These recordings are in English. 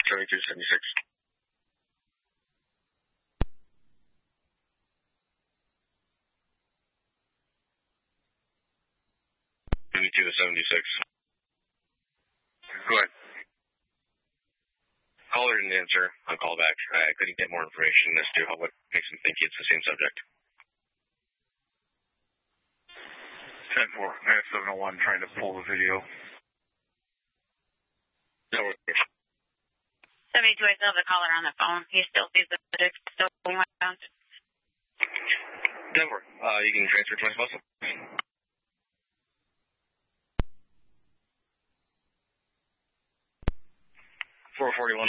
7276. 7276. Go ahead. Caller didn't answer on callback. I couldn't get more information as to what makes him think it's the same subject. 10-4, at 701, trying to pull the video. No worries. 72, I still have the caller on the phone. He still sees the subject still going around. 10-4, you can transfer to my spouse. 441.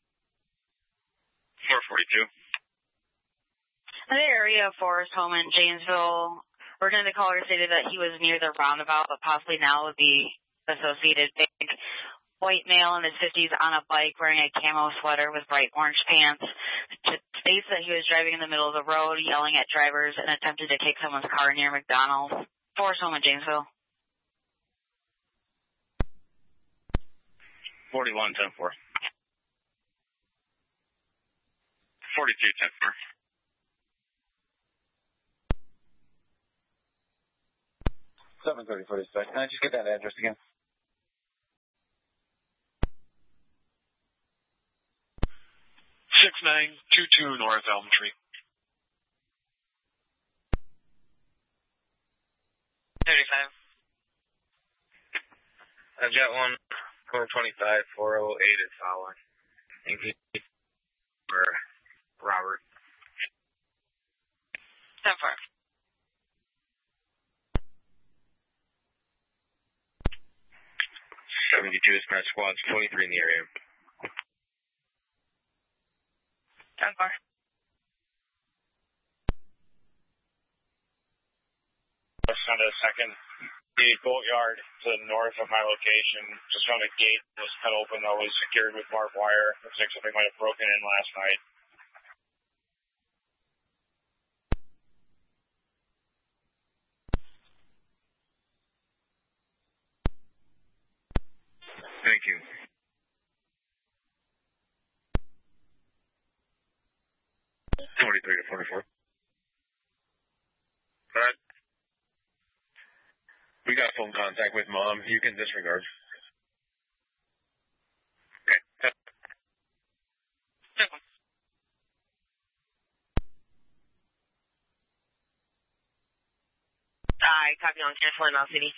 442. The area of Forest Home in Janesville, originally the caller stated that he was near the roundabout, but possibly now would be associated. Big white male in his 50s on a bike wearing a camo sweater with bright orange pants. States that he was driving in the middle of the road, yelling at drivers, and attempted to kick someone's car near McDonald's. Forest Home in Janesville. 41, 10-4. 42, 10-4. 730-46. Can I just get that address again? 6922 North Elm Tree. 35. I've got one. 425, 408 is following. Thank you. For Robert. 10-4. 72 dispatch squads, 23 in the area. 10-4. Just on a second. The boatyard to the north of my location, just found a gate that was cut open that was secured with barbed wire. Looks like something might have broken in last night. Thank you. Forty-three to 44. All right. We got phone contact with Mom. You can disregard. Okay. Copy on Cancel Mount City.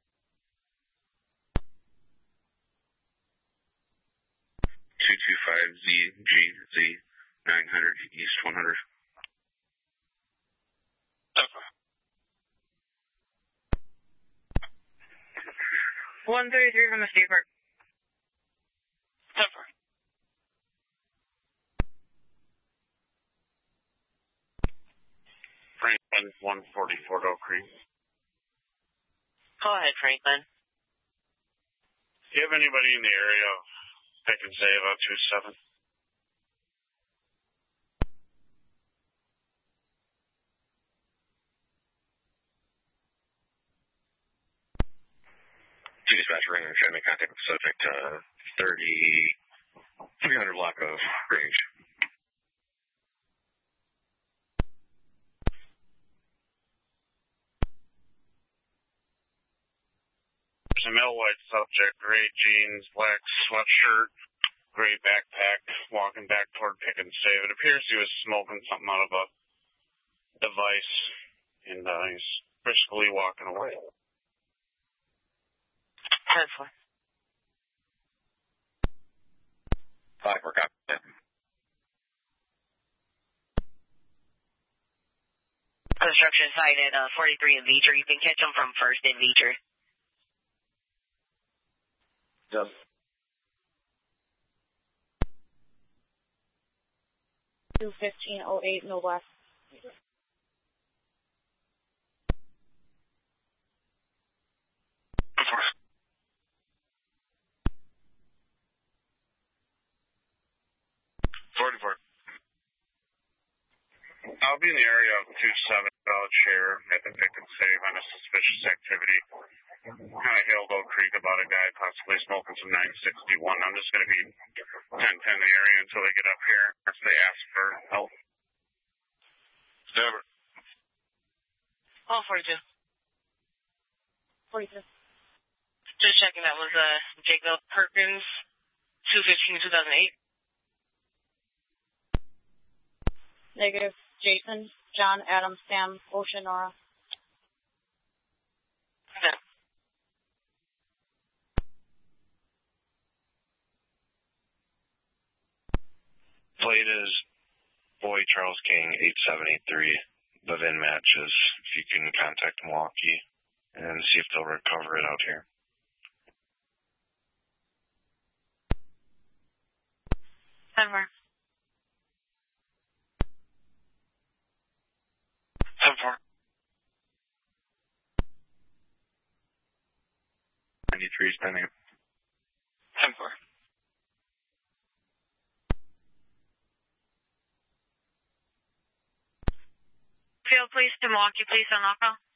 225ZGZ 900 East 100. 133 from the State Park. 10-4. Franklin, 144 Oak Creek. Go ahead, Franklin. Do you have anybody in the area that can say about 27? Dispatch ring and trying to make contact with the subject 300 block of range. There's a male white subject, gray jeans, black sweatshirt, gray backpack, walking back toward Pick and Save. It appears he was smoking something out of a device, and he's briskly walking away. 10-4. 5, we're copy. Construction site at 43 in Beecher. You can catch them from 1st in Beecher. Yes. 21508, no black. 44. I'll be in the area of 27 Village here at the Pick and Save on a suspicious activity. Kind of hailed Oak Creek about a guy possibly smoking some 961. I'm just going to be 10-10 the area until they get up here. So they ask for help. Never. Oh, 42. 42. Just checking, that was Jacob Perkins, 2/15/2008. Negative. Jason, John, Adam, Sam, Ocean, Nora. Okay. Plate is Boy Charles King 8783. Live-in matches. If you can contact Milwaukee and see if they'll recover it out here. Denver. 10-4. 93 standing. 10-4. Field police to Milwaukee police on local.